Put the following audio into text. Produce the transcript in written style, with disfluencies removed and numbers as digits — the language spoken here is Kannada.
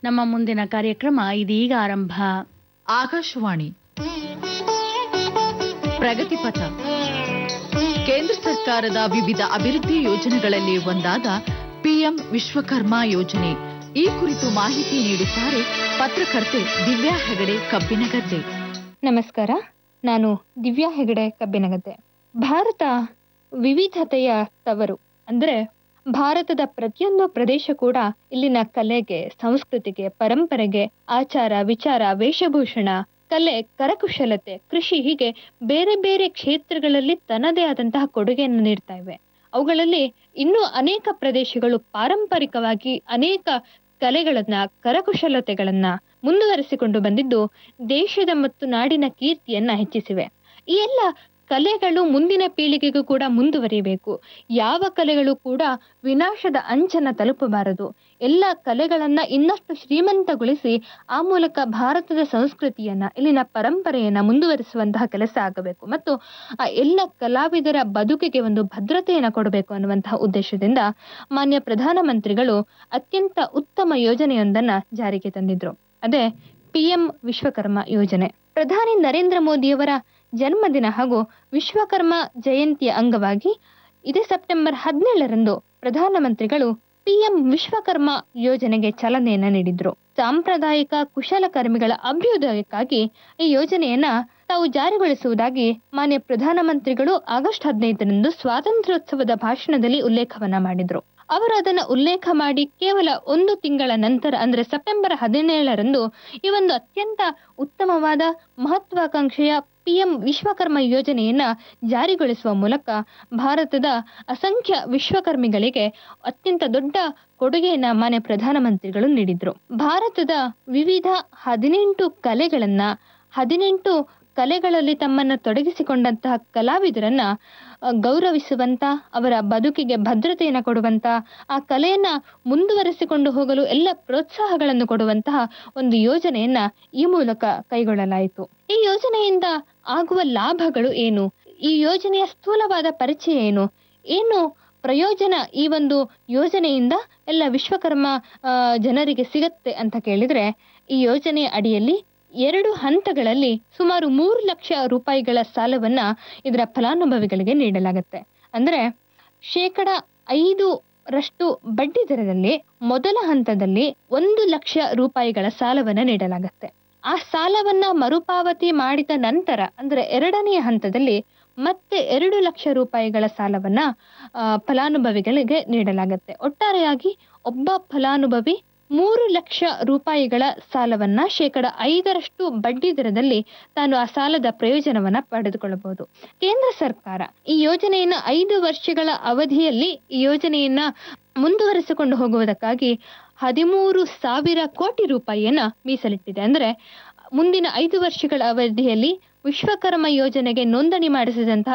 ನಮ್ಮ ಮುಂದಿನ ಕಾರ್ಯಕ್ರಮ ಇದೀಗ ಆರಂಭ. ಆಕಾಶವಾಣಿ ಪ್ರಗತಿಪಥ. ಕೇಂದ್ರ ಸರ್ಕಾರದ ವಿವಿಧ ಅಭಿವೃದ್ಧಿ ಯೋಜನೆಗಳಲ್ಲಿ ಒಂದಾದ ಪಿಎಂ ವಿಶ್ವಕರ್ಮ ಯೋಜನೆ. ಈ ಕುರಿತು ಮಾಹಿತಿ ನೀಡುತ್ತಾರೆ ಪತ್ರಕರ್ತೆ ದಿವ್ಯಾ ಹೆಗಡೆ ಕಬ್ಬಿನಗದ್ದೆ. ನಮಸ್ಕಾರ, ನಾನು ದಿವ್ಯಾ ಹೆಗಡೆ ಕಬ್ಬಿನಗದ್ದೆ. ಭಾರತ ವಿವಿಧತೆಯ ತವರು. ಅಂದ್ರೆ ಭಾರತದ ಪ್ರತಿಯೊಂದು ಪ್ರದೇಶ ಕೂಡ ಇಲ್ಲಿನ ಕಲೆಗೆ, ಸಂಸ್ಕೃತಿಗೆ, ಪರಂಪರೆಗೆ, ಆಚಾರ ವಿಚಾರ, ವೇಷಭೂಷಣ, ಕಲೆ, ಕರಕುಶಲತೆ, ಕೃಷಿ ಹೀಗೆ ಬೇರೆ ಬೇರೆ ಕ್ಷೇತ್ರಗಳಲ್ಲಿ ತನ್ನದೇ ಆದಂತಹ ಕೊಡುಗೆಯನ್ನು ನೀಡ್ತಾ ಇವೆ. ಅವುಗಳಲ್ಲಿ ಇನ್ನೂ ಅನೇಕ ಪ್ರದೇಶಗಳು ಪಾರಂಪರಿಕವಾಗಿ ಅನೇಕ ಕಲೆಗಳನ್ನ, ಕರಕುಶಲತೆಗಳನ್ನ ಮುಂದುವರೆಸಿಕೊಂಡು ಬಂದಿದ್ದು ದೇಶದ ಮತ್ತು ನಾಡಿನ ಕೀರ್ತಿಯನ್ನ ಹೆಚ್ಚಿಸಿವೆ. ಈ ಎಲ್ಲ ಕಲೆಗಳು ಮುಂದಿನ ಪೀಳಿಗೆಗೂ ಕೂಡ ಮುಂದುವರಿಯಬೇಕು. ಯಾವ ಕಲೆಗಳು ಕೂಡ ವಿನಾಶದ ಅಂಚನ್ನ ತಲುಪಬಾರದು. ಎಲ್ಲ ಕಲೆಗಳನ್ನ ಇನ್ನಷ್ಟು ಶ್ರೀಮಂತಗೊಳಿಸಿ ಆ ಮೂಲಕ ಭಾರತದ ಸಂಸ್ಕೃತಿಯನ್ನ, ಇಲ್ಲಿನ ಪರಂಪರೆಯನ್ನ ಮುಂದುವರಿಸುವಂತಹ ಕೆಲಸ ಆಗಬೇಕು ಮತ್ತು ಆ ಎಲ್ಲ ಕಲಾವಿದರ ಬದುಕಿಗೆ ಒಂದು ಭದ್ರತೆಯನ್ನು ಕೊಡಬೇಕು ಅನ್ನುವಂತಹ ಉದ್ದೇಶದಿಂದ ಮಾನ್ಯ ಪ್ರಧಾನಮಂತ್ರಿಗಳು ಅತ್ಯಂತ ಉತ್ತಮ ಯೋಜನೆಯೊಂದನ್ನ ಜಾರಿಗೆ ತಂದಿದ್ರು. ಅದೇ ಪಿಎಂ ವಿಶ್ವಕರ್ಮ ಯೋಜನೆ. ಪ್ರಧಾನಿ ನರೇಂದ್ರ ಮೋದಿಯವರ ಜನ್ಮದಿನ ಹಾಗೂ ವಿಶ್ವಕರ್ಮ ಜಯಂತಿಯ ಅಂಗವಾಗಿ ಇದೇ ಸೆಪ್ಟೆಂಬರ್ 17ರಂದು ಪ್ರಧಾನಮಂತ್ರಿಗಳು ಪಿಎಂ ವಿಶ್ವಕರ್ಮ ಯೋಜನೆಗೆ ಚಾಲನೆಯನ್ನ ನೀಡಿದ್ರು. ಸಾಂಪ್ರದಾಯಿಕ ಕುಶಲಕರ್ಮಿಗಳ ಅಭ್ಯುದಯಕ್ಕಾಗಿ ಈ ಯೋಜನೆಯನ್ನ ತಾವು ಜಾರಿಗೊಳಿಸುವುದಾಗಿ ಮಾನ್ಯ ಪ್ರಧಾನಮಂತ್ರಿಗಳು ಆಗಸ್ಟ್ 15ರಂದು ಸ್ವಾತಂತ್ರ್ಯೋತ್ಸವದ ಭಾಷಣದಲ್ಲಿ ಉಲ್ಲೇಖವನ್ನ ಮಾಡಿದ್ರು. ಅವರು ಅದನ್ನ ಉಲ್ಲೇಖ ಮಾಡಿ ಕೇವಲ 1 ತಿಂಗಳ ನಂತರ ಅಂದ್ರೆ ಸೆಪ್ಟೆಂಬರ್ 17ರಂದು ಈ ಒಂದು ಅತ್ಯಂತ ಉತ್ತಮವಾದ ಮಹತ್ವಾಕಾಂಕ್ಷೆಯ ಪಿಎಂ ವಿಶ್ವಕರ್ಮ ಯೋಜನೆಯನ್ನ ಜಾರಿಗೊಳಿಸುವ ಮೂಲಕ ಭಾರತದ ಅಸಂಖ್ಯ ವಿಶ್ವಕರ್ಮಿಗಳಿಗೆ ಅತ್ಯಂತ ದೊಡ್ಡ ಕೊಡುಗೆಯನ್ನ ಮಾನ್ಯ ಪ್ರಧಾನಮಂತ್ರಿಗಳು ನೀಡಿದ್ರು. ಭಾರತದ ವಿವಿಧ 18 ಕಲೆಗಳನ್ನ, 18 ಕಲೆಗಳಲ್ಲಿ ತಮ್ಮನ್ನ ತೊಡಗಿಸಿಕೊಂಡಂತಹ ಕಲಾವಿದರನ್ನ ಗೌರವಿಸುವಂತ, ಅವರ ಬದುಕಿಗೆ ಭದ್ರತೆಯನ್ನು ಕೊಡುವಂತ, ಆ ಕಲೆಯನ್ನ ಮುಂದುವರೆಸಿಕೊಂಡು ಹೋಗಲು ಎಲ್ಲ ಪ್ರೋತ್ಸಾಹಗಳನ್ನು ಕೊಡುವಂತಹ ಒಂದು ಯೋಜನೆಯನ್ನ ಈ ಮೂಲಕ ಕೈಗೊಳ್ಳಲಾಯಿತು. ಈ ಯೋಜನೆಯಿಂದ ಆಗುವ ಲಾಭಗಳು ಏನು? ಈ ಯೋಜನೆಯ ಸ್ಥೂಲವಾದ ಪರಿಚಯ ಏನು ಪ್ರಯೋಜನ ಈ ಒಂದು ಯೋಜನೆಯಿಂದ ಎಲ್ಲ ವಿಶ್ವಕರ್ಮ ಜನರಿಗೆ ಸಿಗತ್ತೆ ಅಂತ ಕೇಳಿದ್ರೆ, ಈ ಯೋಜನೆಯ ಅಡಿಯಲ್ಲಿ 2 ಹಂತಗಳಲ್ಲಿ ಸುಮಾರು 3 ಲಕ್ಷ ರೂಪಾಯಿಗಳ ಸಾಲವನ್ನ ಇದರ ಫಲಾನುಭವಿಗಳಿಗೆ ನೀಡಲಾಗುತ್ತೆ. ಅಂದ್ರೆ 5% ಬಡ್ಡಿ ದರದಲ್ಲಿ ಮೊದಲ ಹಂತದಲ್ಲಿ 1 ಲಕ್ಷ ರೂಪಾಯಿಗಳ ಸಾಲವನ್ನ ನೀಡಲಾಗುತ್ತೆ. ಆ ಸಾಲವನ್ನ ಮರುಪಾವತಿ ಮಾಡಿದ ನಂತರ ಅಂದ್ರೆ 2ನೇ ಹಂತದಲ್ಲಿ ಮತ್ತೆ 2 ಲಕ್ಷ ರೂಪಾಯಿಗಳ ಸಾಲವನ್ನ ಫಲಾನುಭವಿಗಳಿಗೆ ನೀಡಲಾಗುತ್ತೆ. ಒಟ್ಟಾರೆಯಾಗಿ ಒಬ್ಬ ಫಲಾನುಭವಿ 3 ಲಕ್ಷ ರೂಪಾಯಿಗಳ ಸಾಲವನ್ನ 5% ಬಡ್ಡಿ ದರದಲ್ಲಿ ತಾನು ಆ ಸಾಲದ ಪ್ರಯೋಜನವನ್ನ ಪಡೆದುಕೊಳ್ಳಬಹುದು. ಕೇಂದ್ರ ಸರ್ಕಾರ ಈ ಯೋಜನೆಯನ್ನ 5 ವರ್ಷಗಳ ಅವಧಿಯಲ್ಲಿ ಈ ಯೋಜನೆಯನ್ನ ಮುಂದುವರೆಸಿಕೊಂಡು ಹೋಗುವುದಕ್ಕಾಗಿ 13,000 ಕೋಟಿ ರೂಪಾಯಿಯನ್ನ ಮೀಸಲಿಟ್ಟಿದೆ. ಅಂದ್ರೆ ಮುಂದಿನ 5 ವರ್ಷಗಳ ಅವಧಿಯಲ್ಲಿ ವಿಶ್ವಕರ್ಮ ಯೋಜನೆಗೆ ನೋಂದಣಿ ಮಾಡಿಸಿದಂತಹ